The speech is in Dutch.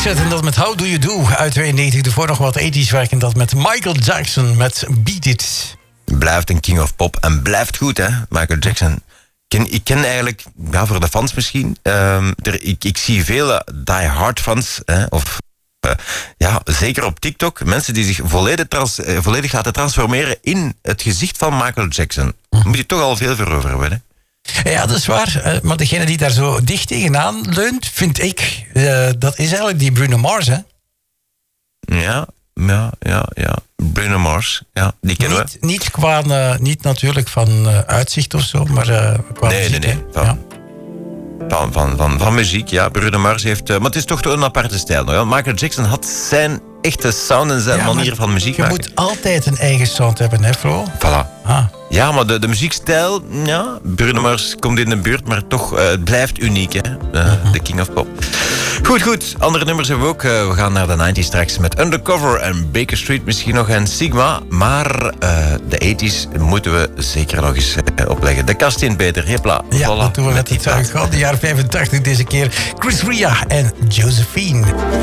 Offset en dat met How Do You Do uit 92. Ervoor nog wat 80's werk en dat met Michael Jackson met Beat It. Blijft een king of pop en blijft goed, hè, Michael Jackson. Ik ken eigenlijk, ja, voor de fans misschien, ik zie vele die-hard fans, ja, zeker op TikTok, mensen die zich volledig laten transformeren in het gezicht van Michael Jackson. Daar moet je toch al veel voor over hebben, hè? Ja, dat is waar. Maar degene die daar zo dicht tegenaan leunt, vind ik, dat is eigenlijk die Bruno Mars, hè? Ja. Bruno Mars, ja, die kennen we. Niet natuurlijk van uitzicht of zo, maar qua muziek. Nee. Van muziek, ja. Bruno Mars heeft... maar het is toch een aparte stijl. Nou, ja. Michael Jackson had zijn echte sound en zijn manier van muziek maken. Je moet altijd een eigen sound hebben, hè, Flo? Voilà. Ja, maar de muziekstijl, ja, Bruno Mars komt in de buurt, maar toch, het blijft uniek, hè. De King of Pop. Goed. Andere nummers hebben we ook. We gaan naar de 90's straks met Undercover en Baker Street misschien nog en Sigma. Maar de 80's moeten we zeker nog eens opleggen. De kast in beter, hepla. Ja, voilà, dat doen we met het gouden jaar 85 deze keer. Chris Ria en Josephine.